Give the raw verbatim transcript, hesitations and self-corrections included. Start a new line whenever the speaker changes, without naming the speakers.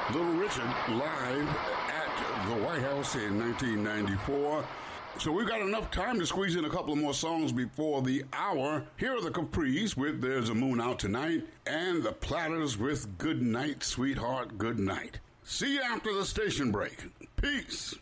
Little Richard live at the White House in nineteen ninety-four. So we've got enough time to squeeze in a couple of more songs before the hour. Here are the Capris with There's a Moon Out Tonight and the Platters with Good Night, Sweetheart, Good Night. See you after the station break. Peace.